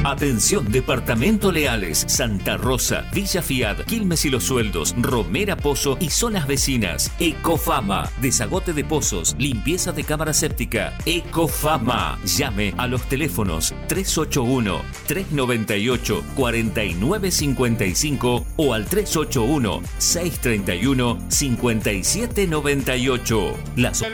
Atención, Departamento Leales, Santa Rosa, Villa Fiat, Quilmes y Los Sueldos, Romera Pozo y zonas vecinas. Ecofama, desagote de pozos, limpieza de cámara séptica. Ecofama. Llame a los teléfonos 381-398-4955 o al 381-631-5798. Las